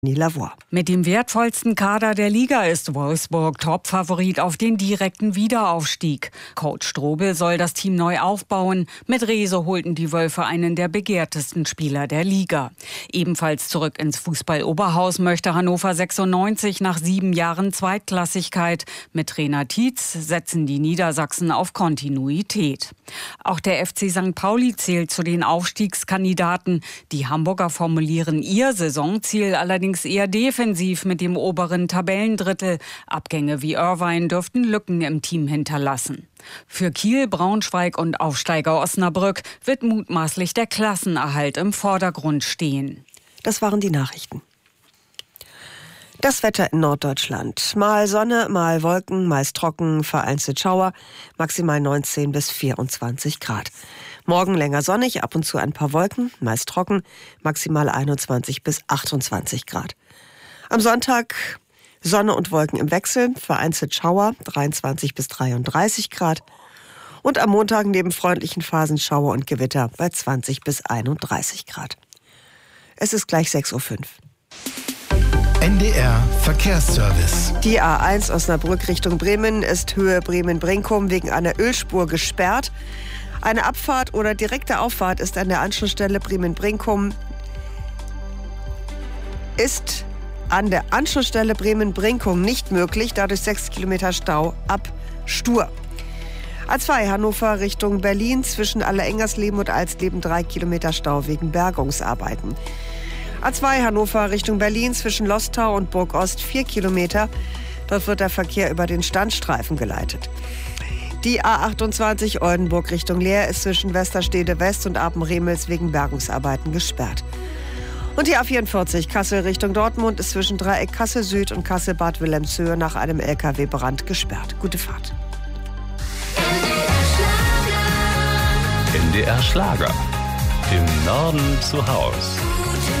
Lavoie. Mit dem wertvollsten Kader der Liga ist Wolfsburg Topfavorit auf den direkten Wiederaufstieg. Coach Strobel soll das Team neu aufbauen. Mit Rehse holten die Wölfe einen der begehrtesten Spieler der Liga. Ebenfalls zurück ins Fußball-Oberhaus möchte Hannover 96 nach 7 Jahren Zweitklassigkeit. Mit Trainer Tietz setzen die Niedersachsen auf Kontinuität. Auch der FC St. Pauli zählt zu den Aufstiegskandidaten. Die Hamburger formulieren ihr Saisonziel allerdings eher defensiv mit dem oberen Tabellendrittel. Abgänge wie Irvine dürften Lücken im Team hinterlassen. Für Kiel, Braunschweig und Aufsteiger Osnabrück wird mutmaßlich der Klassenerhalt im Vordergrund stehen. Das waren die Nachrichten. Das Wetter in Norddeutschland. Mal Sonne, mal Wolken, meist trocken, vereinzelt Schauer, maximal 19 bis 24 Grad. Morgen länger sonnig, ab und zu ein paar Wolken, meist trocken, maximal 21 bis 28 Grad. Am Sonntag Sonne und Wolken im Wechsel, vereinzelt Schauer, 23 bis 33 Grad. Und am Montag neben freundlichen Phasen Schauer und Gewitter bei 20 bis 31 Grad. Es ist gleich 6:05 Uhr. NDR Verkehrsservice. Die A1 Osnabrück Richtung Bremen ist Höhe Bremen-Brinkum wegen einer Ölspur gesperrt. Eine Abfahrt oder direkte Auffahrt ist an der Anschlussstelle Bremen-Brinkum nicht möglich, dadurch 6 Kilometer Stau ab Stur. A2 Hannover Richtung Berlin zwischen Allerengersleben und Alsleben 3 Kilometer Stau wegen Bergungsarbeiten. A2 Hannover Richtung Berlin zwischen Lostau und Burgost 4 Kilometer. Dort wird der Verkehr über den Standstreifen geleitet. Die A28 Oldenburg Richtung Leer ist zwischen Westerstede West und Apen-Remels wegen Bergungsarbeiten gesperrt. Und die A44 Kassel Richtung Dortmund ist zwischen Dreieck Kassel Süd und Kassel Bad Wilhelmshöhe nach einem LKW-Brand gesperrt. Gute Fahrt. NDR Schlager. Im Norden zu Haus.